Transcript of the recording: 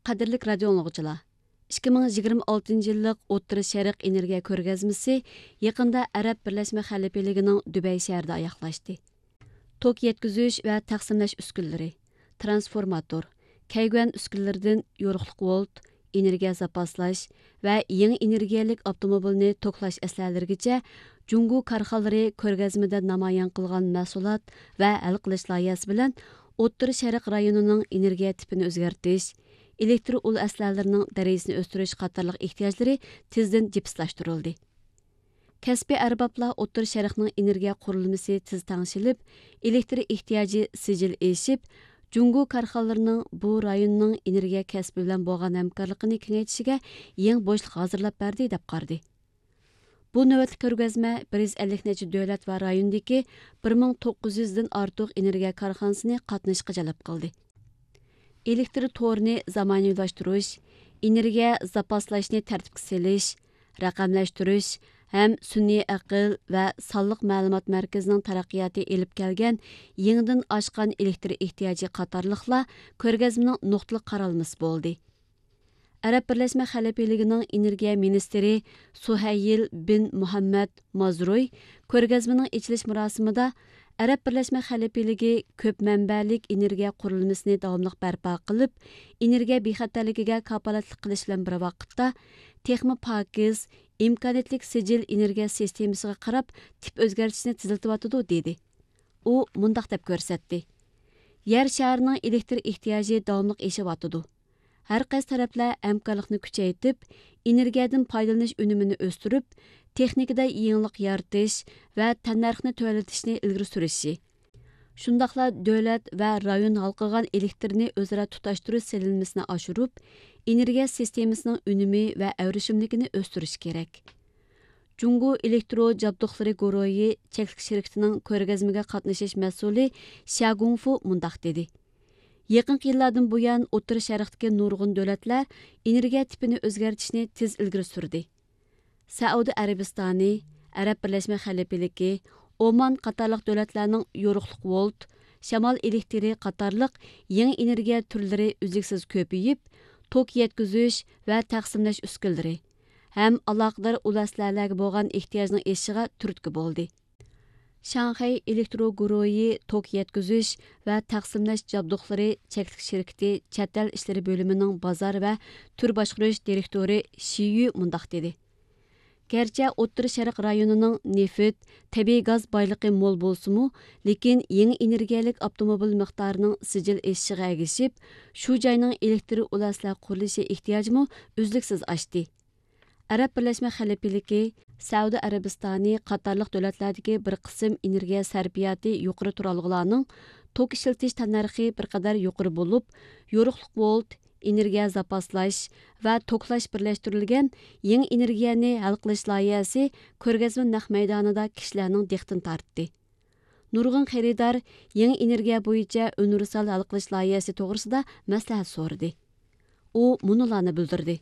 Qadirlik radio anglagıcılar. 2026 yıllık O'rta Şərq energiya ko'rgazmasi yaqında Arab Birləşmə Xəlifəligining Dubay şəhərində ayaqlaşdı. Tok yetkizüş və taqsimlash uskunalari, transformator, kaygan uskunlardan yoruqliq volt, energiya zapaslash və yangi energiyalik avtomobilni toklash aslalarigacha Jungu korxonalari ko'rgazmada namoyon qilgan mahsulot və hal qilish loyihasi bilan O'rta Şərq rayonining energiya tipini o'zgartirish, elektr ul aslalarining darajasini o'stirish qatorliq ehtiyojlari tezdan jipslashtirildi. Kasbiy arboblar O'rta Şərqning energiya qurilmasi tez tangshilib, elektr ehtiyoji sijil eshib, Jungu korxonalarining bu rayonning energiya kasbi bilan bo'lgan hamkorligini kengaytishiga yangi bo'shliq hozirlab berdi deb qardi. Bu navbatli ko'rgazma 150 necha davlat va rayondagi 1900 dan ortiq energiya korxonasini qatnashga jalb qildi. Elektr torini zamonaviylashtirish, energiya zapaslashni tartibga solish, raqamlashtirish ham sun'iy aql va sonliq ma'lumot markazining taraqqiyoti elib kelgan yangidan oshgan elektr ehtiyoji qatorliqlar ko'rgazmaning nuqtali qaralmasi bo'ldi. Arab Birləşmə Xəlifəligining energiya ministri Suhayl bin Muhammad Mazruy ko'rgazmaning ochilish marosimida Arab Birləşmə Xəlifəligi ko'p manbalik energiya qurilmasini davomli barpo qilib, energiya bexatarligiga kafolatlik qilish bilan bir vaqtda texmi pokiz, imkoniyatlik sijil energiya sistemasiga qarab tip o'zgarishni tezlatib dedi. U mundaq deb ko'rsatdi. Yer sharining elektr ehtiyoji davomli eshiyotidu. Har qaysi taraflar hamkorlikni kuchaytirib, energiyadan foydalanish unumini o'stirib, texnikada yangilik yaratish va tannarxni to'latishni ilgari surishi. Shundaqla davlat va rayon halqigan elektrni o'zaro tutashtirish selinmasini oshirib, energiya sistemasining unumi va avrishimligini o'stirish kerak. Jungu elektro jabduqlari guruhi cheklik shirkatining ko'rgazmaga qatnashish mas'uli Shagungfu mundaq dedi. Yaqin yillardan buyon O'rta Sharqdagi nurg'un davlatlar energiya tipini o'zgartishni tez ilgari surdi. Saudiya Arabistoni, Arab Birləşmə Xəlifəligi, Oman qatorliq davlatlarning yoruqliq volt, shamol elektri qatorliq yangi energiya turlari uzluksiz ko'payib, tok yetkizish va taqsimlash uskunalari ham aloqador ulaslarga bo'lgan ehtiyojning eshiga turtki bo'ldi. Shanxay elektro guruhi tok yetkizish va taqsimlash jabduqlari cheklik shirkati chet el ishlari bo'limining bozor va tur boshqarish direktori Shiyu mundaq dedi. Gerçi O'rta Sharq rayonining neft, tabiiy gaz boyligi mo'l bo'lsa-mu, lekin yangi energiyalik avtomobil miqdorining sijil eshishiga ergishib, shu joyning elektr ulaslar qurilishi ehtiyojimi uzluksiz oshdi. Arab Birləşmə Xəlifəligi, Saudiya Arabistoni qatorliq davlatlardagi bir qism energiya sarfiyoti yuqori turalg'ularning tok ishlatish tannarxi bir qadar yuqori bo'lib, yoruqliq volt, energiya zapaslash va toklash birlashtirilgan yangi energiyani hal qilish loyihasi ko'rgazma naq maydonida kishilarning diqqatini tortdi. Nurg'un xaridor yangi energiya bo'yicha universal hal qilish loyihasi to'g'risida maslahat so'radi. U munolarni bildirdi.